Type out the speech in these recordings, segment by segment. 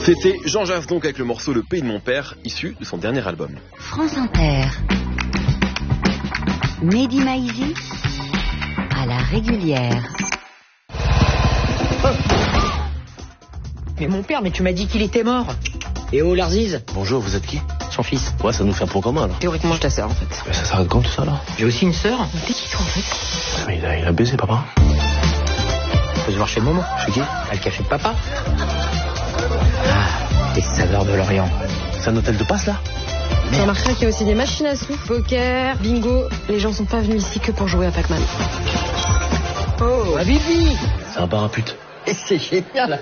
C'était Jean Jass donc avec le morceau Le Pays de mon père, issu de son dernier album. France Inter. Mehdi Maizi à la régulière. Mais mon père, mais tu m'as dit qu'il était mort. Et oh, Larziz. Bonjour, vous êtes qui? Son fils. Ouais, ça nous fait un point commun, là. Théoriquement, je ta sœur, en fait. Mais ça s'arrête quand, tout ça, là? J'ai aussi une sœur. T'es qui, toi, en fait? Mais il a baisé, papa. On peut se voir chez Momo. Chez qui? À le café de papa. Ah, les saveurs de l'Orient. C'est un hôtel de passe, là? Tu remarqueras qu'il y a aussi des machines à sous, poker, bingo. Les gens sont pas venus ici que pour jouer à Pac-Man. Oh, Bibi. C'est un bar à pute. Et c'est génial.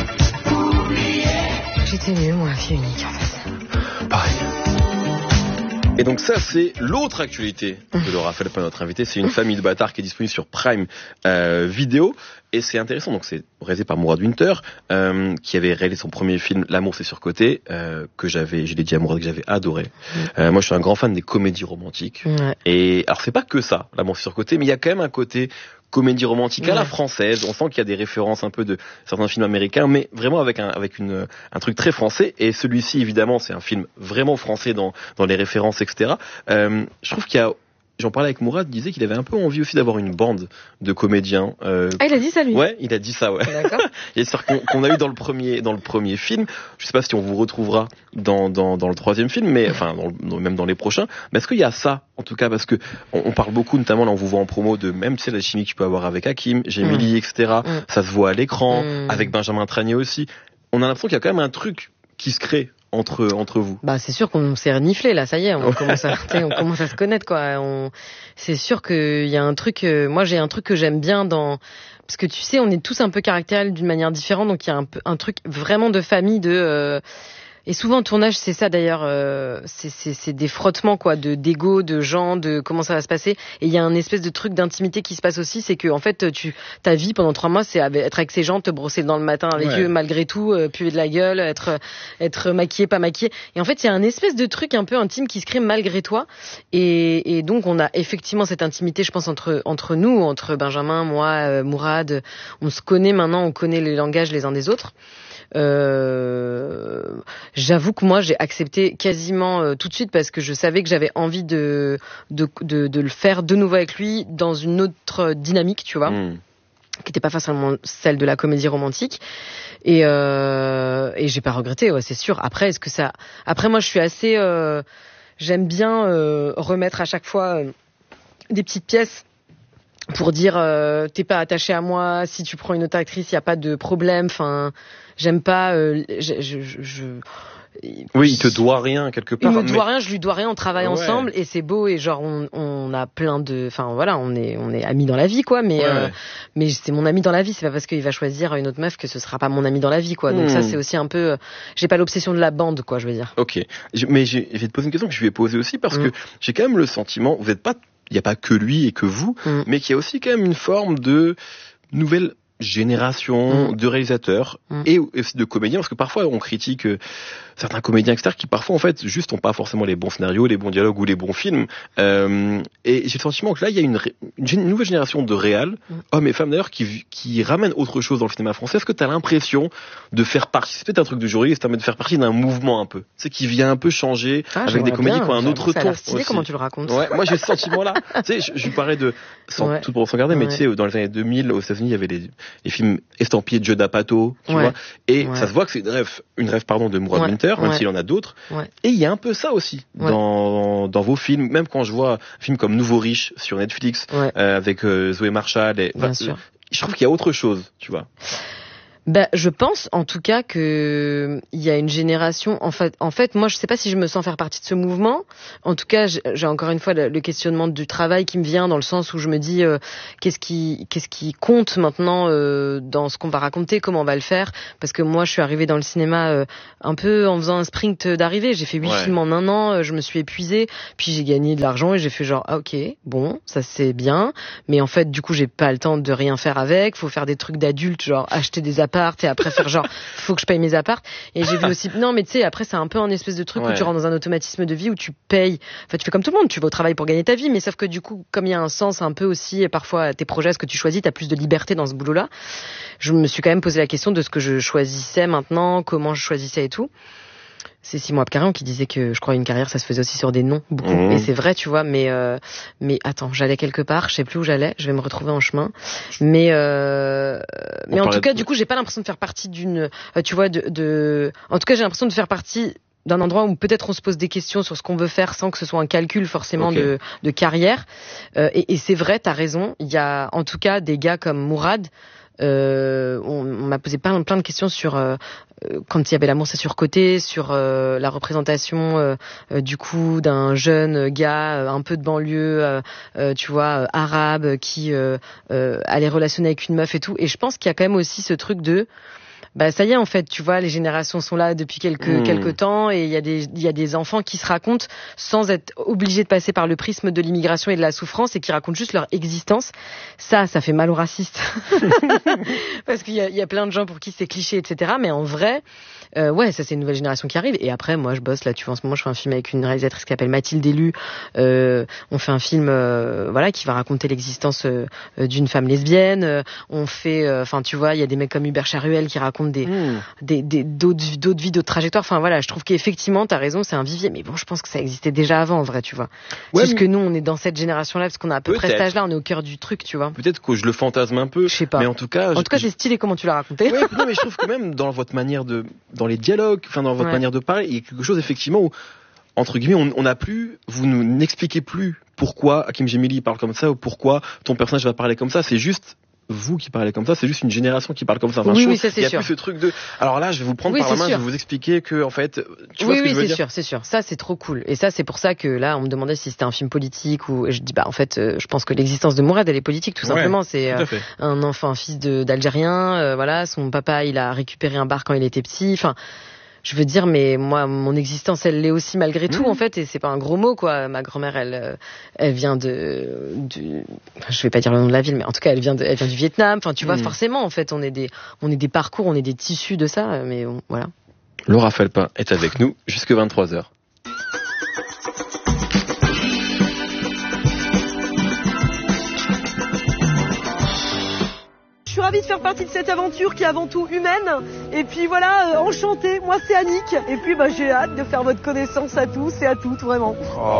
J'étais nulle, moi, fille unique, en fait. Pareil. Et donc ça, c'est l'autre actualité de Laura Felpin, notre invité. C'est Une famille de bâtards qui est disponible sur Prime Video. Et c'est intéressant, donc c'est réalisé par Mourad Winter, qui avait réalisé son premier film L'amour c'est surcoté, que je l'ai dit à Mourad, que j'avais adoré. Moi je suis un grand fan des comédies romantiques. Ouais. Et alors c'est pas que ça, L'amour c'est surcoté, mais il y a quand même un côté comédie romantique à la française. On sent qu'il y a des références un peu de certains films américains, mais vraiment avec un truc très français. Et celui-ci, évidemment, c'est un film vraiment français dans les références, etc. Je trouve qu'il y a, j'en parlais avec Mourad, il disait qu'il avait un peu envie aussi d'avoir une bande de comédiens. Ah, il a dit ça, lui? Ouais, il a dit ça, ouais. D'accord. Et c'est qu'on a eu dans le premier film. Je sais pas si on vous retrouvera dans le troisième film, mais enfin même dans les prochains. Mais est-ce qu'il y a ça, en tout cas, parce que on parle beaucoup, notamment là on vous voit en promo de même, tu sais, la chimie que tu peux avoir avec Hakim, Gemili, etc. Ça se voit à l'écran, avec Benjamin Tranier aussi. On a l'impression qu'il y a quand même un truc qui se crée entre vous. Bah, c'est sûr qu'on s'est reniflé, là, ça y est, on commence à se connaître, quoi. C'est sûr qu'il y a un truc, moi j'ai un truc que j'aime bien parce que tu sais, on est tous un peu caractériels d'une manière différente, donc il y a un truc vraiment de famille, et souvent au tournage, c'est ça d'ailleurs, c'est des frottements, quoi, d'ego, de gens, de comment ça va se passer. Et il y a un espèce de truc d'intimité qui se passe aussi, c'est que en fait, ta vie pendant 3 mois, c'est être avec ces gens, te brosser dans le matin les yeux malgré tout, puer de la gueule, être maquillé, pas maquillé. Et en fait, il y a un espèce de truc un peu intime qui se crée malgré toi. Et donc, on a effectivement cette intimité, je pense, entre nous, entre Benjamin, moi, Mourad. On se connaît maintenant, on connaît les langages les uns des autres. J'avoue que moi j'ai accepté quasiment tout de suite parce que je savais que j'avais envie de le faire de nouveau avec lui dans une autre dynamique, tu vois, qui n'était pas forcément celle de la comédie romantique. Et j'ai pas regretté, ouais, c'est sûr. Après moi je suis assez j'aime bien remettre à chaque fois des petites pièces pour dire t'es pas attaché à moi, si tu prends une autre actrice il y a pas de problème, enfin j'aime pas oui, il te doit rien quelque part. Il me doit rien, je lui dois rien, on travaille ensemble et c'est beau et genre on a plein de, enfin voilà, on est amis dans la vie, quoi, mais c'est mon ami dans la vie, c'est pas parce qu'il va choisir une autre meuf que ce sera pas mon ami dans la vie, quoi. Donc ça c'est aussi un peu, j'ai pas l'obsession de la bande, quoi, je veux dire. OK. Mais je vais te poser une question que je lui ai posée aussi parce que j'ai quand même le sentiment, vous êtes pas, il y a pas que lui et que vous, mais qu'il y a aussi quand même une forme de nouvelle génération de réalisateurs et aussi de comédiens, parce que parfois on critique certains comédiens externes qui parfois en fait juste ont pas forcément les bons scénarios, les bons dialogues ou les bons films, et j'ai le sentiment que là il y a une nouvelle génération de réals, hommes et femmes d'ailleurs, qui ramènent autre chose dans le cinéma français. Est-ce que tu as l'impression de faire partie, c'est peut-être un truc de juriste, mais de faire partie d'un mouvement un peu, tu sais, qui vient un peu changer avec des comédies qui ont un autre ton aussi. Comment tu le racontes? Ouais, moi j'ai ce sentiment là. Tu sais, je lui parlais de tout pour s'en garder, mais tu sais, dans les années 2000 aux États-Unis, il y avait les films estampillés de Joe D'Apato, tu vois, et ça se voit que c'est une rêve de Mourad Winter, même s'il en a d'autres. Et il y a un peu ça aussi dans vos films, même quand je vois un film comme Nouveau Riche sur Netflix, avec Zoé Marshall, je trouve qu'il y a autre chose, tu vois. Ben, je pense en tout cas que il y a une génération. En fait, moi, je sais pas si je me sens faire partie de ce mouvement. En tout cas, j'ai encore une fois le questionnement du travail qui me vient dans le sens où je me dis qu'est-ce qui compte maintenant dans ce qu'on va raconter, comment on va le faire. Parce que moi, je suis arrivée dans le cinéma un peu en faisant un sprint d'arrivée. J'ai fait 8 films en un an. Je me suis épuisée. Puis j'ai gagné de l'argent et j'ai fait genre ok, bon, ça c'est bien. Mais en fait, du coup, j'ai pas le temps de rien faire avec. Faut faire des trucs d'adultes, genre acheter des appareils apparts et après faire genre faut que je paye mes apparts. Et j'ai vu aussi non mais tu sais après c'est un peu un espèce de truc où tu rentres dans un automatisme de vie où tu payes. Enfin tu fais comme tout le monde, tu vas au travail pour gagner ta vie, mais sauf que du coup comme il y a un sens un peu aussi parfois à tes projets, ce que tu choisis, t'as plus de liberté dans ce boulot-là. Je me suis quand même posé la question de ce que je choisissais maintenant, comment je choisissais et tout. C'est Simon Abkarian qui disait que je crois une carrière ça se faisait aussi sur des noms beaucoup et c'est vrai tu vois mais attends j'allais quelque part je sais plus où j'allais je vais me retrouver en chemin mais en tout cas du coup j'ai pas l'impression de faire partie d'une tu vois en tout cas j'ai l'impression de faire partie d'un endroit où peut-être on se pose des questions sur ce qu'on veut faire sans que ce soit un calcul forcément de carrière et c'est vrai t'as raison il y a en tout cas des gars comme Mourad on m'a posé plein de questions sur quand il y avait l'amour c'est surcoté, sur la représentation du coup d'un jeune gars un peu de banlieue tu vois arabe qui allait relationner avec une meuf et tout, et je pense qu'il y a quand même aussi ce truc de bah ça y est en fait tu vois les générations sont là depuis quelques temps et il y a des enfants qui se racontent sans être obligés de passer par le prisme de l'immigration et de la souffrance et qui racontent juste leur existence. Ça fait mal aux racistes parce qu'il y a plein de gens pour qui c'est cliché etc, mais en vrai ouais ça c'est une nouvelle génération qui arrive. Et après moi je bosse là tu vois en ce moment je fais un film avec une réalisatrice qui s'appelle Mathilde Élu, on fait un film voilà qui va raconter l'existence d'une femme lesbienne, on fait enfin tu vois il y a des mecs comme Hubert Charuel qui racontent d'autres vies, d'autres trajectoires. Enfin voilà, je trouve qu'effectivement t'as raison, c'est un vivier. Mais bon, je pense que ça existait déjà avant, en vrai, tu vois. Ouais, c'est juste que nous, on est dans cette génération-là parce qu'on a à peu près cet âge-là, on est au cœur du truc, tu vois. Peut-être que je le fantasme un peu. Je sais pas. Mais en tout cas, c'est stylé comment tu l'as raconté. Ouais, non, mais je trouve que même dans votre manière dans les dialogues, enfin dans votre manière de parler, il y a quelque chose effectivement où entre guillemets, on n'a plus, vous n'expliquez plus pourquoi Hakim Djemili parle comme ça ou pourquoi ton personnage va parler comme ça. C'est juste vous qui parlez comme ça, c'est juste une génération qui parle comme ça. Enfin, oui, ça c'est sûr. Il y a plus ce truc de. Alors là, je vais vous prendre par la main, je vais vous expliquer que en fait, tu vois ce que je veux dire. C'est sûr. Ça c'est trop cool. Et ça c'est pour ça que là, on me demandait si c'était un film politique ou je dis bah en fait, je pense que l'existence de Mourad elle est politique tout simplement. C'est un enfant, un fils d'Algérien. Voilà, son papa il a récupéré un bar quand il était petit. Enfin. Je veux dire, mais moi, mon existence, elle l'est aussi malgré tout, en fait, et c'est pas un gros mot, quoi. Ma grand-mère, elle vient je vais pas dire le nom de la ville, mais en tout cas, elle vient du Vietnam. Enfin, tu vois, forcément, en fait, on est des parcours, on est des tissus de ça, mais bon, voilà. Laura Felpin est avec nous jusque 23h. Je suis ravie de faire partie de cette aventure qui est avant tout humaine. Et puis voilà, enchantée, moi c'est Annick. Et puis bah, j'ai hâte de faire votre connaissance à tous et à toutes, vraiment.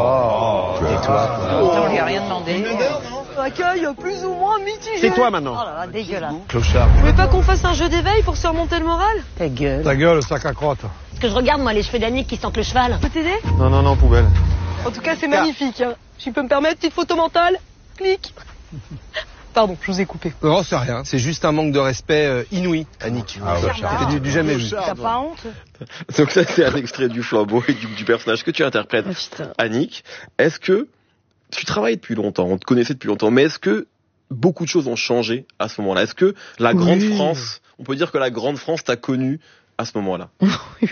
Et toi On lui a rien demandé. Accueil plus ou moins mitigé. C'est toi maintenant. Oh là là, dégueulasse. Clochard. Vous voulez pas qu'on fasse un jeu d'éveil pour se remonter le moral? Ta gueule. Ta gueule, sac à crotte. Parce que je regarde moi les cheveux d'Annick qui sentent le cheval. Je peux t'aider? Non, poubelle. En tout cas c'est magnifique. Hein. Si je peux me permettre, petite photo mentale. Clic. Pardon, je vous ai coupé. Non, c'est rien. C'est juste un manque de respect inouï, Annick. C'est du jamais vu. T'as pas honte? Donc ça, c'est un extrait du flambeau et du personnage que tu interprètes, Annick. Est-ce que tu travailles depuis longtemps, on te connaissait depuis longtemps, mais est-ce que beaucoup de choses ont changé à ce moment-là? Est-ce que la grande France, on peut dire que la grande France t'a connu à ce moment-là? Oui.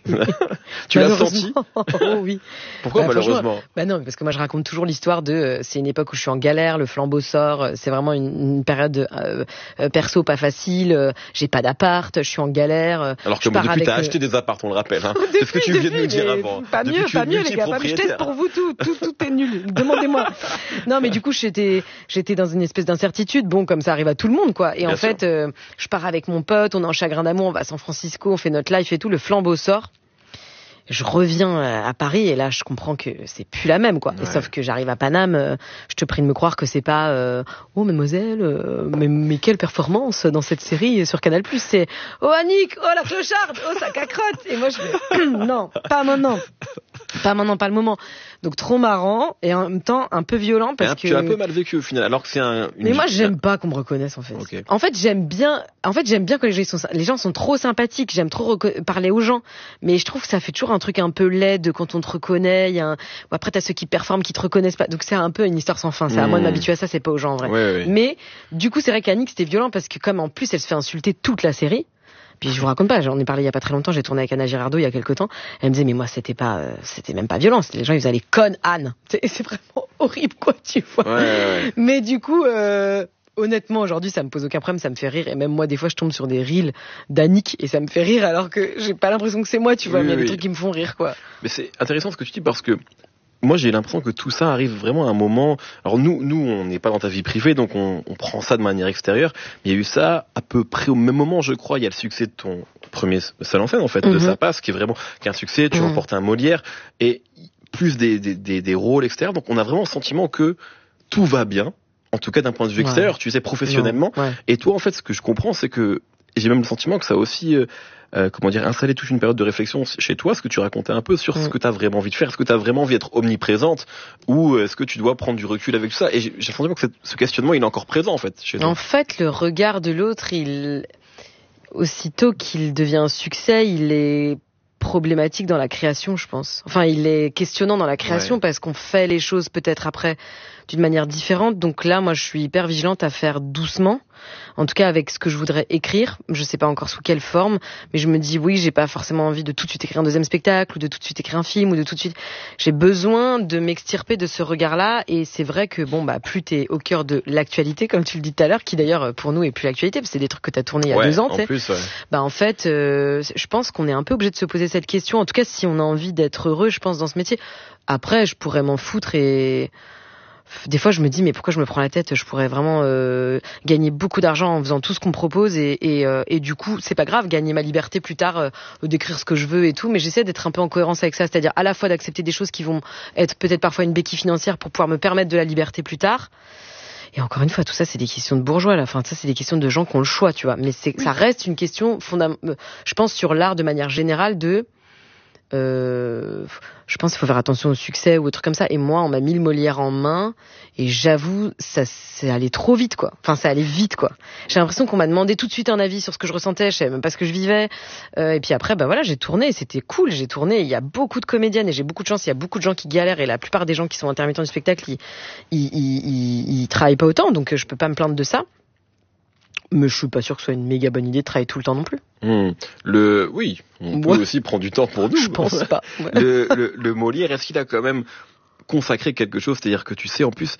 Tu l'as senti? Oh oui. Pourquoi malheureusement? Non, parce que moi je raconte toujours l'histoire de c'est une époque où je suis en galère, le flambeau sort, c'est vraiment une période perso pas facile, j'ai pas d'appart, je suis en galère. Alors que depuis t'as acheté des apparts, on le rappelle. Hein. C'est ce que tu viens de nous dire avant. Pas mieux les gars, je teste pour vous tout est nul. Demandez-moi. Non mais du coup j'étais dans une espèce d'incertitude, bon comme ça arrive à tout le monde quoi. Et bien en fait je pars avec mon pote, on est en chagrin d'amour, on va à San Francisco, on fait notre life et tout, le flambeau sort. Je reviens à Paris et là je comprends que c'est plus la même quoi. Et sauf que j'arrive à Paname, je te prie de me croire que c'est pas oh mademoiselle, mais quelle performance dans cette série sur Canal+. C'est oh Annick, oh la clocharde, oh ça cacrotte. Et moi je fais non, pas maintenant. Pas maintenant, pas le moment. Donc trop marrant et en même temps un peu violent parce que tu as un peu mal vécu au final alors que c'est Mais moi j'aime pas qu'on me reconnaisse en fait. Okay. En fait j'aime bien que les gens sont trop sympathiques, j'aime trop parler aux gens, mais je trouve que ça fait toujours un truc un peu laid quand on te reconnaît, après t'as ceux qui performent qui te reconnaissent pas. Donc c'est un peu une histoire sans fin, c'est à moi de m'habituer à ça, c'est pas aux gens en vrai. Ouais. Mais du coup c'est vrai qu'Annick c'était violent parce que comme en plus elle se fait insulter toute la série. Puis je vous raconte pas, j'en ai parlé il y a pas très longtemps, j'ai tourné avec Anna Girardot il y a quelques temps. Elle me disait mais moi c'était même pas violent, les gens ils faisaient les connes Anne. C'est vraiment horrible quoi, tu vois. Ouais. Mais du coup honnêtement, aujourd'hui, ça me pose aucun problème, ça me fait rire. Et même moi, des fois, je tombe sur des reels d'Annick et ça me fait rire alors que j'ai pas l'impression que c'est moi, tu vois, mais il y a des trucs qui me font rire, quoi. Mais c'est intéressant ce que tu dis parce que moi, j'ai l'impression que tout ça arrive vraiment à un moment. Alors nous, on n'est pas dans ta vie privée, donc on prend ça de manière extérieure. Il y a eu ça à peu près au même moment, je crois. Il y a le succès de ton premier seul en scène, en fait, de Ça passe, qui est un succès. Tu remportes un Molière et plus des rôles extérieurs. Donc on a vraiment le sentiment que tout va bien, en tout cas d'un point de vue extérieur. Tu sais, professionnellement. Ouais. Et toi, en fait, ce que je comprends, c'est que j'ai même le sentiment que ça a aussi installé toute une période de réflexion chez toi, ce que tu racontais un peu sur ce que tu as vraiment envie de faire, est-ce que tu as vraiment envie d'être omniprésente ou est-ce que tu dois prendre du recul avec tout ça. Et j'ai le sentiment que ce questionnement, il est encore présent en fait chez toi. En fait, le regard de l'autre, aussitôt qu'il devient un succès, il est problématique dans la création, je pense. Enfin, il est questionnant dans la création parce qu'on fait les choses peut-être après d'une manière différente. Donc là, moi, je suis hyper vigilante à faire doucement. En tout cas, avec ce que je voudrais écrire. Je sais pas encore sous quelle forme, mais je me dis oui, j'ai pas forcément envie de tout de suite écrire un deuxième spectacle ou de tout de suite écrire un film ou de tout de suite. J'ai besoin de m'extirper de ce regard-là et c'est vrai que plus t'es au cœur de l'actualité, comme tu le dis tout à l'heure, qui d'ailleurs pour nous est plus l'actualité parce que c'est des trucs que t'as tourné il y a 2 ans. En plus, en fait, je pense qu'on est un peu obligé de se poser cette question. En tout cas, si on a envie d'être heureux, je pense dans ce métier. Après, je pourrais m'en foutre et des fois je me dis mais pourquoi je me prends la tête, je pourrais vraiment gagner beaucoup d'argent en faisant tout ce qu'on me propose et du coup c'est pas grave, gagner ma liberté plus tard, d'écrire ce que je veux et tout, mais j'essaie d'être un peu en cohérence avec ça, c'est-à-dire à la fois d'accepter des choses qui vont être peut-être parfois une béquille financière pour pouvoir me permettre de la liberté plus tard. Et encore une fois, tout ça, c'est des questions de bourgeois, là. Enfin, ça, c'est des questions de gens qui ont le choix, tu vois. Mais ça reste une question fondamentale, je pense, sur l'art de manière générale je pense qu'il faut faire attention au succès ou autre comme ça. Et moi, on m'a mis le Molière en main et j'avoue, ça allait trop vite, quoi. Enfin, ça allait vite, quoi. J'ai l'impression qu'on m'a demandé tout de suite un avis sur ce que je ressentais. Je savais même pas ce que je vivais. Et puis après, j'ai tourné. C'était cool. J'ai tourné. Il y a beaucoup de comédiennes et j'ai beaucoup de chance. Il y a beaucoup de gens qui galèrent et la plupart des gens qui sont intermittents du spectacle, ils travaillent pas autant. Donc, je peux pas me plaindre de ça. Mais je suis pas sûr que ce soit une méga bonne idée de travailler tout le temps non plus. On peut aussi prendre du temps pour nous. Je pense pas. Ouais. Le Molière, est-ce qu'il a quand même consacré quelque chose? C'est-à-dire que tu sais, en plus,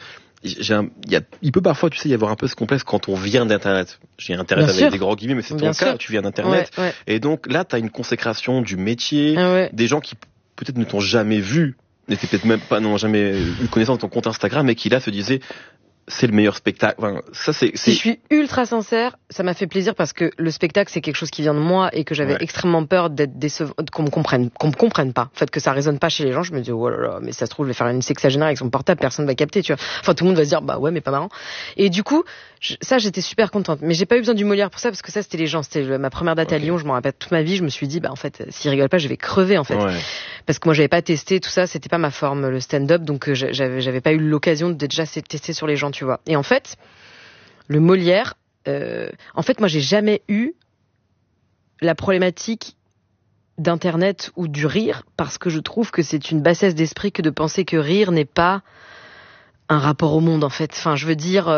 il peut parfois, tu sais, y avoir un peu ce complexe quand on vient d'Internet. J'ai Internet avec des grands guillemets, mais c'est ton cas, tu viens d'Internet. Ouais. Et donc là, t'as une consécration du métier, des gens qui peut-être ne t'ont jamais vu, n'étaient peut-être même pas, n'ont jamais eu connaissance de ton compte Instagram, et qui là se disaient, c'est le meilleur spectacle. Enfin, ça, si je suis ultra sincère, ça m'a fait plaisir parce que le spectacle, c'est quelque chose qui vient de moi et que j'avais extrêmement peur d'être qu'on me comprenne pas. En fait, que ça résonne pas chez les gens. Je me dis, oh là là, mais ça se trouve, je vais faire une sexagénaire avec son portable, personne va capter, tu vois. Enfin, tout le monde va se dire, bah ouais, mais pas marrant. Et du coup, j'étais super contente. Mais j'ai pas eu besoin du Molière pour ça parce que ça, c'était les gens. C'était ma première date à Lyon. Je m'en rappelle toute ma vie. Je me suis dit, en fait, s'ils rigolent pas, je vais crever, en fait. Ouais. Parce que moi, j'avais pas testé tout ça. C'était pas ma forme, le stand-up. Donc, j'avais pas eu l'occasion de déjà tester sur les gens, tu vois. Et en fait, le Molière, moi, j'ai jamais eu la problématique d'Internet ou du rire parce que je trouve que c'est une bassesse d'esprit que de penser que rire n'est pas un rapport au monde, en fait. Enfin, je veux dire,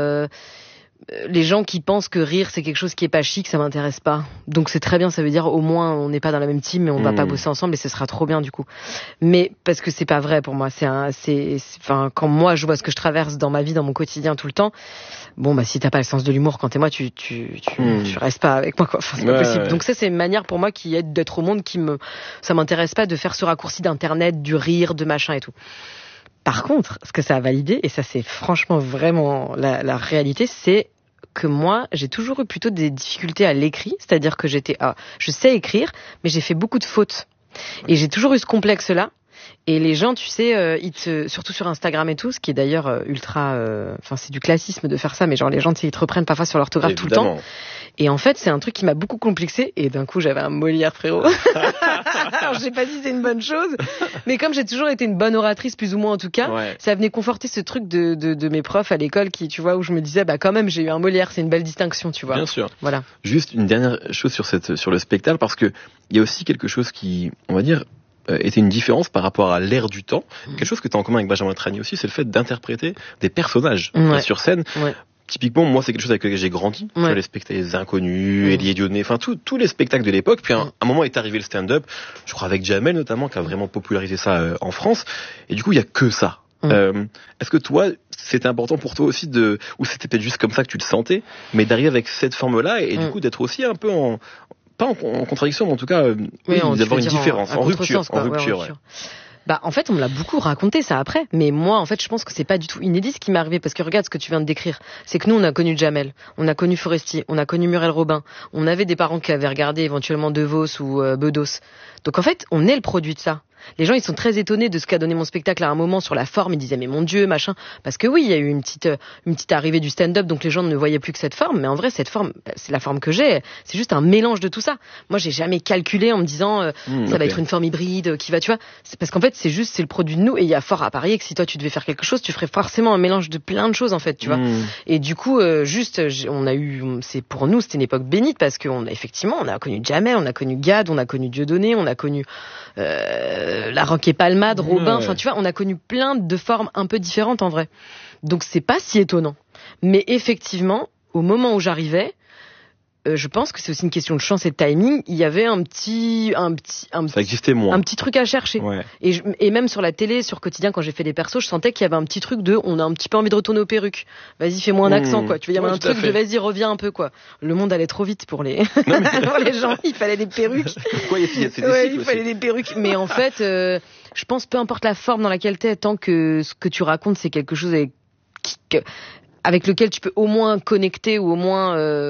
les gens qui pensent que rire c'est quelque chose qui est pas chic, ça m'intéresse pas. Donc c'est très bien, ça veut dire au moins on n'est pas dans la même team mais on va pas bosser ensemble et ce sera trop bien du coup. Mais parce que c'est pas vrai pour moi, quand moi je vois ce que je traverse dans ma vie, dans mon quotidien tout le temps, si t'as pas le sens de l'humour quand t'es moi, tu restes pas avec moi, quoi. Enfin, c'est pas possible. Ouais. Donc ça c'est une manière pour moi qui est d'être au monde ça m'intéresse pas de faire ce raccourci d'internet, du rire, de machin et tout. Par contre, ce que ça a validé, et ça c'est franchement vraiment la réalité, c'est que moi, j'ai toujours eu plutôt des difficultés à l'écrit, c'est-à-dire que je sais écrire, mais j'ai fait beaucoup de fautes. Et j'ai toujours eu ce complexe-là. Et les gens, tu sais, surtout sur Instagram et tout, ce qui est d'ailleurs ultra... c'est du classisme de faire ça, mais genre les gens, tu sais, ils te reprennent parfois sur l'orthographe tout le temps. Et en fait, c'est un truc qui m'a beaucoup complexé. Et d'un coup, j'avais un Molière, frérot. Alors, je sais pas si c'est une bonne chose, mais comme j'ai toujours été une bonne oratrice, plus ou moins en tout cas, ça venait conforter ce truc de mes profs à l'école qui, tu vois, où je me disais, quand même, j'ai eu un Molière, c'est une belle distinction, tu vois. Bien sûr. Voilà. Juste une dernière chose sur le spectacle, parce que il y a aussi quelque chose qui, on va dire, était une différence par rapport à l'ère du temps. Quelque chose que tu as en commun avec Benjamin Tranier aussi, c'est le fait d'interpréter des personnages sur scène. Ouais. Typiquement, moi, c'est quelque chose avec lequel j'ai grandi. Tu vois, les spectacles des Inconnus, Elie Dionné, enfin, tous les spectacles de l'époque. Puis, à un moment est arrivé le stand-up, je crois avec Jamel notamment, qui a vraiment popularisé ça en France. Et du coup, il y a que ça. Est-ce que toi, c'était important pour toi aussi ou c'était peut-être juste comme ça que tu le sentais, mais d'arriver avec cette forme-là et du coup d'être aussi un peu pas en contradiction, mais en tout cas, d'avoir une différence, en rupture. Ouais. Bah, en fait, on me l'a beaucoup raconté ça après, mais moi, en fait, je pense que c'est pas du tout inédit ce qui m'est arrivé, parce que regarde ce que tu viens de décrire. C'est que nous, on a connu Jamel, on a connu Forestier, on a connu Muriel Robin, on avait des parents qui avaient regardé éventuellement De Vos ou Bedos. Donc en fait, on est le produit de ça. Les gens, ils sont très étonnés de ce qu'a donné mon spectacle à un moment sur la forme. Ils disaient, mais mon Dieu, machin. Parce que oui, il y a eu une petite arrivée du stand-up, donc les gens ne voyaient plus que cette forme. Mais en vrai, cette forme, c'est la forme que j'ai. C'est juste un mélange de tout ça. Moi, j'ai jamais calculé en me disant, ça va être une forme hybride qui va, tu vois. C'est parce qu'en fait, c'est le produit de nous. Et il y a fort à parier que si toi, tu devais faire quelque chose, tu ferais forcément un mélange de plein de choses, en fait, tu vois. Et du coup, pour nous, c'était une époque bénite parce effectivement, on a connu Jamel, on a connu Gad, on a connu Dieudonné, on a connu, La Roque et Palmade, Robin, enfin tu vois, on a connu plein de formes un peu différentes en vrai. Donc c'est pas si étonnant. Mais effectivement, au moment où j'arrivais, je pense que c'est aussi une question de chance et de timing. Il y avait un petit ça existait moins. Un petit truc à chercher. Ouais. Et même sur la télé, sur Quotidien, quand j'ai fait des persos, je sentais qu'il y avait un petit truc on a un petit peu envie de retourner aux perruques. Vas-y, fais-moi un accent, quoi. Tu vois, il y avait un truc de vas-y, reviens un peu, quoi. Le monde allait trop vite pour les pour les gens. Il fallait des perruques. Pourquoi il fallait des perruques. Mais en fait, je pense peu importe la forme dans laquelle t'es, tant que ce que tu racontes, c'est quelque chose avec lequel tu peux au moins connecter ou au moins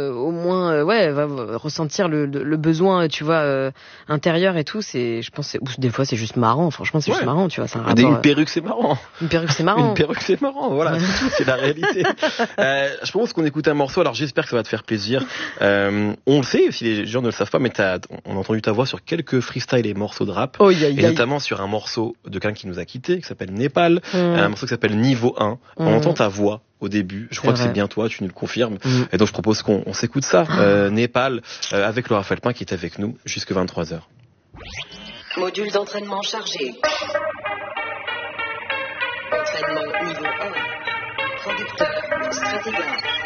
ressentir le besoin, tu vois, intérieur et tout. Je pense des fois c'est juste marrant, franchement c'est juste marrant, tu vois, c'est un rapport. Une perruque c'est marrant. Une perruque c'est marrant. Une perruque c'est marrant, voilà, c'est la réalité. Je propose qu'on écoute un morceau, alors j'espère que ça va te faire plaisir. On le sait, si les gens ne le savent pas, mais on a entendu ta voix sur quelques freestyles et morceaux de rap, et notamment sur un morceau de quelqu'un qui nous a quittés, qui s'appelle Népal, un morceau qui s'appelle Niveau 1. On entend ta voix au début, je crois que c'est bien toi, tu nous le confirmes. Et donc je propose qu'on s'écoute ça, Népal, avec Laura Felpin qui est avec nous jusque 23h. Module d'entraînement chargé. Entraînement niveau 1. Producteur Stratigraph.